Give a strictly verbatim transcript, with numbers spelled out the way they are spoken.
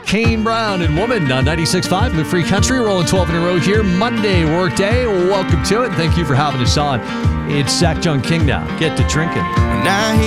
Kane Brown and Woman on ninety-six point five, the Free Country, rolling twelve in a row here. Monday work day. Welcome to it. Thank you for having us on. It's Sack Jung King now. Get to drinking. Now